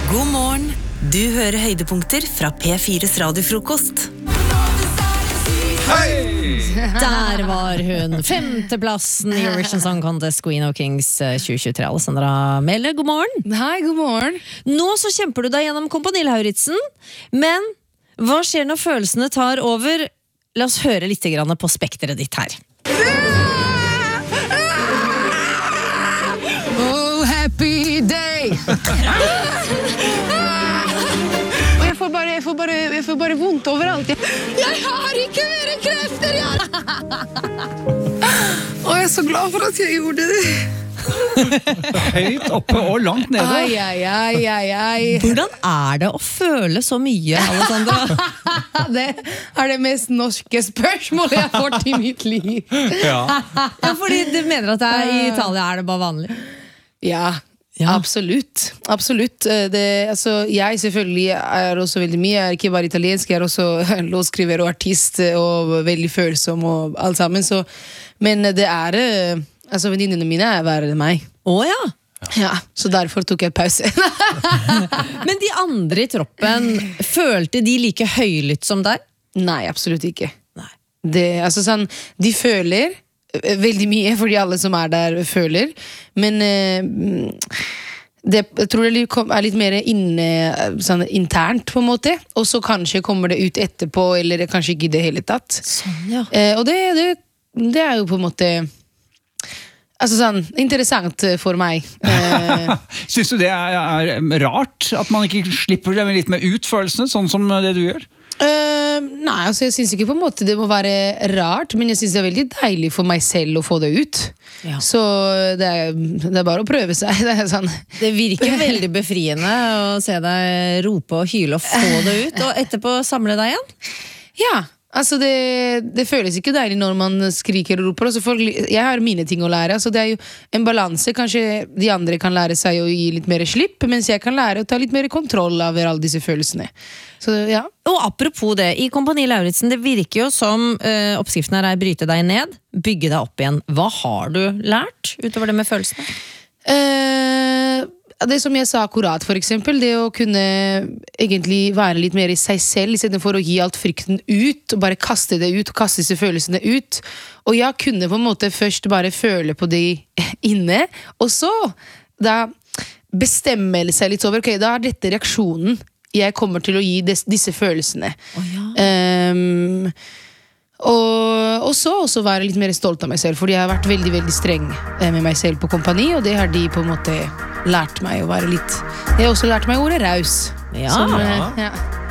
God morgen, du hører høydepunkter fra P4's radiofrokost. Hei! Der var hun, 5. plassen i Eurovision Song Contest Queen of Kings 2023. Alessandra Melle, god morgen. Hei, god morgen. Nå så kjemper du deg gjennom Kompani Lauritzen, men hva skjer når følelsene tar over? La oss høre litt grann på spekteret ditt her. Oh, happy day! Og jeg får bare vondt overalt. Jeg har ikke mer krefter, Og jeg så glad for at jeg gjorde det. Høyt oppe og langt nede. Ai. Hvordan er det å føle så mye, Alessandra? Det er det mest norske spørsmålet jeg har fått i mitt liv. Ja. Ja, fordi du mener at i Italia er det bare vanlig? Ja, absolutt. Jeg selvfølgelig er også veldig mye. Jeg er ikke bare italiensk, jeg er også låtskriver og artist og veldig følsom og alt sammen. Men det er venninnene mine er verre enn meg. Åja. Ja, så derfor tok jeg pause. Men de andre i troppen, følte de like høylytt som deg? Nei, absolutt ikke. Nei. De føler veldig mye, fordi alle som er der føler. Men jeg tror det er litt mer internt på en måte. Og så kanskje kommer det ut etterpå, eller kanskje ikke i det hele tatt. Sånn, ja. Og det er jo på en måte interessant for meg. Synes du det er rart at man ikke slipper det litt med utfølelsene, sånn som det du gjør? Nei, jeg synes ikke på en måte det må være rart, men jeg synes det er veldig deilig for meg selv å få det ut. Ja. Så det er bare å prøve seg. Det virker veldig befriende å se deg rope og hyle og få det ut, og etterpå samle deg igjen. Ja, det føles ikke deilig når man skriker og roper. Jeg har mine ting å lære, så det er jo en balanse. Kanskje de andre kan lære seg å gi litt mer slipp, mens jeg kan lære å ta litt mer kontroll over alle disse følelsene. Så, ja. Og apropos det, i Kompani Lauritzen, det virker jo som oppskriften her er bryte deg ned, bygge deg opp igjen. Hva har du lært utover det med følelsene? Det som jeg sa akkurat, for eksempel, det å kunne egentlig være litt mer i seg selv, i stedet for å gi alt frykten ut, og bare kaste det ut, og kaste disse følelsene ut. Og jeg kunne på en måte først bare føle på det inne, og så da bestemme seg litt over, ok, da er dette reaksjonen jeg kommer til å gi disse følelsene. Og så også være litt mer stolt av meg selv, fordi jeg har vært veldig, veldig streng med meg selv på Kompani, og det har de på en måte lært meg å være litt. Jeg har også lært meg ordet raus. Ja. Ja.